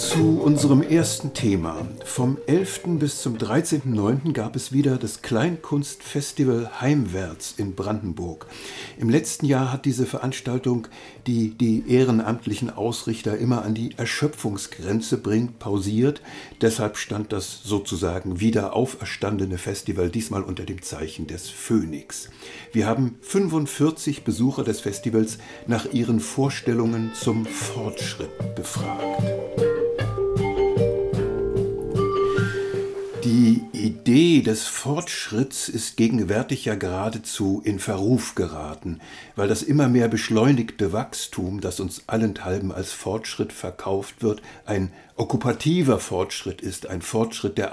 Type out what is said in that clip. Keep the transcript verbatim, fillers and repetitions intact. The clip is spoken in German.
Zu unserem ersten Thema. Vom elften bis zum dreizehnten neunten gab es wieder das Kleinkunstfestival Heimwärts in Brandenburg. Im letzten Jahr hat diese Veranstaltung, die die ehrenamtlichen Ausrichter immer an die Erschöpfungsgrenze bringt, pausiert. Deshalb stand das sozusagen wieder auferstandene Festival diesmal unter dem Zeichen des Phönix. Wir haben fünfundvierzig Besucher des Festivals nach ihren Vorstellungen zum Fortschritt befragt. Die Idee des Fortschritts ist gegenwärtig ja geradezu in Verruf geraten, weil das immer mehr beschleunigte Wachstum, das uns allenthalben als Fortschritt verkauft wird, ein okkupativer Fortschritt ist, ein Fortschritt, der